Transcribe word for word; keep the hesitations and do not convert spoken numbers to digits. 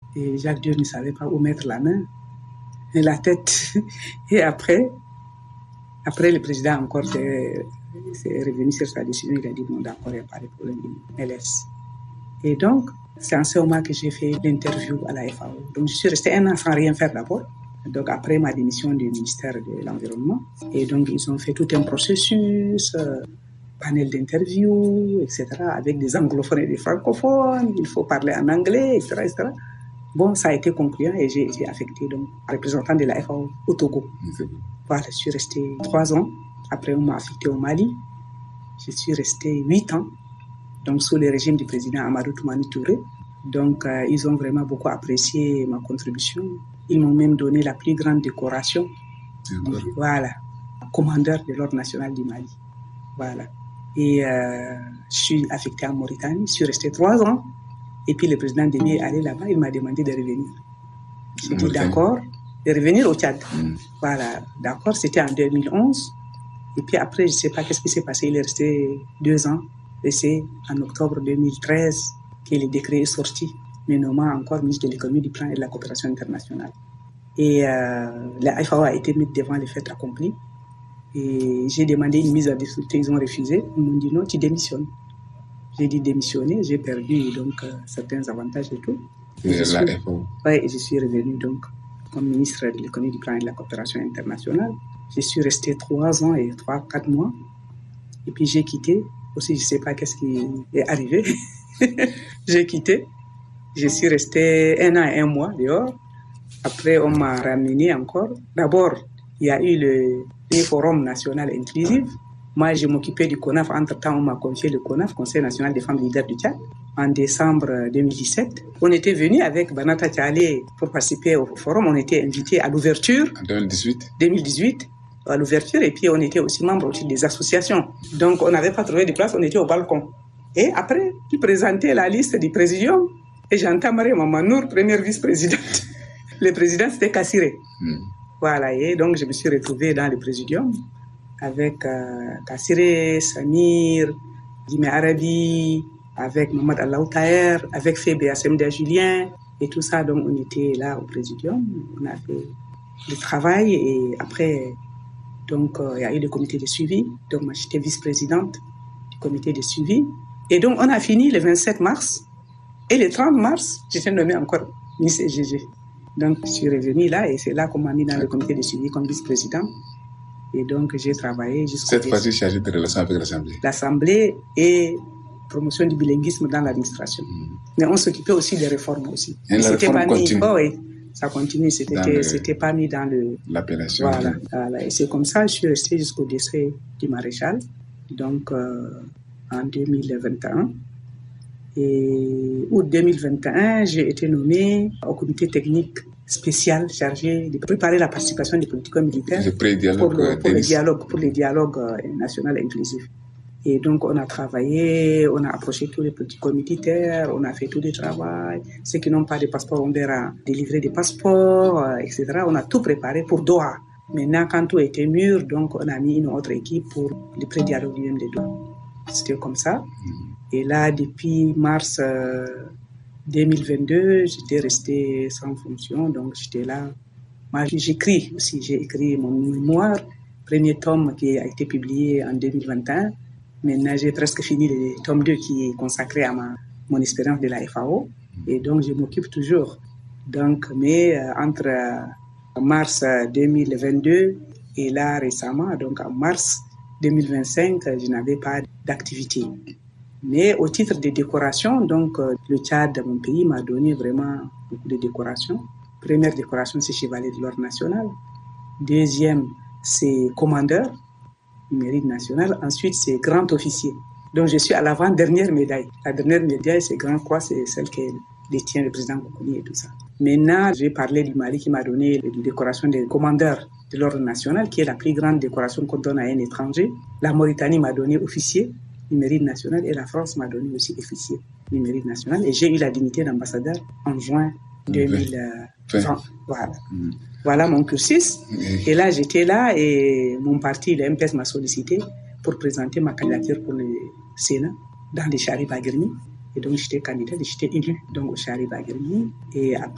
Et Jacques Dieur ne savait pas où mettre la main et la tête. Et après, après le président encore s'est, s'est revenu sur sa décision. Il a dit non, d'accord, il n'y a pas de problème, il laisse. Et donc, c'est en ce moment que j'ai fait l'interview à la F A O. Donc, je suis restée un an sans rien faire d'abord. Donc, après ma démission du ministère de l'Environnement. Et donc, ils ont fait tout un processus, euh, panel d'interview, et cetera, avec des anglophones et des francophones. Il faut parler en anglais, et cetera, et cetera. Bon, ça a été concluant et j'ai été affectée donc représentant de la F A O au Togo. Mmh. Voilà, je suis restée trois ans. Après, on m'a affectée au Mali. Je suis restée huit ans, donc sous le régime du président Amadou Toumani Touré. Donc, euh, ils ont vraiment beaucoup apprécié ma contribution. Ils m'ont même donné la plus grande décoration. Mmh. Voilà, commandeur de l'Ordre national du Mali. Voilà. Et euh, je suis affectée en Mauritanie. Je suis restée trois ans. Et puis le président Déby est allé là-bas, il m'a demandé de revenir. J'ai dit d'accord, de revenir au Tchad. Mm. Voilà, d'accord, c'était en deux mille onze. Et puis après, je ne sais pas qu'est-ce qui s'est passé, il est resté deux ans. Et c'est en octobre deux mille treize que le décret est sorti, mais nommant encore ministre de l'économie, du plan et de la coopération internationale. Et euh, la F A O a été mise devant les faits accomplis. Et j'ai demandé une mise à difficulté, ils ont refusé. Ils m'ont dit non, tu démissionnes. J'ai dit démissionner, j'ai perdu donc euh, certains avantages et tout. Et je, suis, ouais, je suis revenue donc comme ministre de l'économie, du plan et de la coopération internationale. Je suis restée trois ans et trois, quatre mois. Et puis j'ai quitté. Aussi, je ne sais pas qu'est-ce qui est arrivé. J'ai quitté. Je suis restée un an et un mois dehors. Après, on m'a ramené encore. D'abord, il y a eu le, le Forum national inclusif. Moi, je m'occupais du CONAF. Entre-temps, on m'a confié le CONAF, Conseil national des femmes leaders du Tchad, en décembre deux mille dix-sept. On était venus avec Banata Tchale pour participer au forum. On était invités à l'ouverture. En deux mille dix-huit deux mille dix-huit, à l'ouverture. Et puis, on était aussi membres aussi des associations. Donc, on n'avait pas trouvé de place. On était au balcon. Et après, ils présentaient la liste du présidium. Et j'entends Marie Mamanour, première vice-présidente. Le président, c'était Kassiré. Hmm. Voilà. Et donc, je me suis retrouvée dans le présidium avec euh, Kassiré, Samir, Dime Arabi, avec Mohamed Allahou Taher, avec Fébé Assemda Julien, et tout ça. Donc, on était là au présidium. On a fait le travail et après, donc, il euh, y a eu le comité de suivi. Donc, moi, j'étais vice-présidente du comité de suivi. Et donc, on a fini le vingt-sept mars. Et le trente mars, j'étais nommée encore Miss E G G. Donc, je suis revenue là et c'est là qu'on m'a mis dans le comité de suivi comme vice-président. Et donc, j'ai travaillé jusqu'au... Cette fois-ci, chargée de relations avec l'Assemblée. L'Assemblée et promotion du bilinguisme dans l'administration. Mmh. Mais on s'occupait aussi des réformes aussi. Et la c'était réforme pas continue. Mis... Oh oui, ça continue. C'était, le... c'était pas mis dans le... l'appellation. Voilà, voilà. Et c'est comme ça que je suis restée jusqu'au décès du maréchal. Donc, euh, en deux mille vingt et un. Et août deux mille vingt et un, j'ai été nommée au comité technique spécial chargé de préparer la participation des politico-militaires le pour, le, pour, le dialogue, pour les dialogues national inclusifs. Et donc, on a travaillé, on a approché tous les politico-militaires, on a fait tout le travail. Ceux qui n'ont pas de passeport, on leur a délivré des passeports, et cetera. On a tout préparé pour Doha. Maintenant, quand tout était mûr, donc on a mis une autre équipe pour le pré-dialogue du M de Doha. C'était comme ça. Et là, depuis mars euh, deux mille vingt-deux, j'étais restée sans fonction, donc j'étais là. Moi, j'écris aussi, j'ai écrit mon mémoire, premier tome qui a été publié en deux mille vingt et un. Maintenant, j'ai presque fini le tome deux qui est consacré à ma, mon expérience de la F A O. Et donc, je m'occupe toujours. Donc, mais euh, entre euh, mars deux mille vingt-deux et là récemment, donc en mars deux mille vingt-cinq, je n'avais pas d'activité. Mais au titre de décoration, donc euh, le Tchad, mon pays, m'a donné vraiment beaucoup de décorations. Première décoration, c'est Chevalier de l'Ordre national. Deuxième, c'est Commandeur du Mérite national. Ensuite, c'est Grand officier. Donc, je suis à l'avant-dernière médaille. La dernière médaille, c'est Grand Croix, c'est celle que détient le président Koukouni et tout ça. Maintenant, j'ai parlé du Mali qui m'a donné la décoration des commandeurs de l'Ordre national, qui est la plus grande décoration qu'on donne à un étranger. La Mauritanie m'a donné officier du Mérite national et la France m'a donné aussi officier du Mérite national. Et j'ai eu la dignité d'ambassadeur en juin deux mille vingt. Voilà. Mmh. Voilà mon cursus. Mmh. Et là, j'étais là et mon parti, le M P S, m'a sollicité pour présenter ma candidature pour le Sénat dans les Chari Baguirmi. Et donc, j'étais candidate et j'étais élue donc, au Chari Baguirmi. Et après,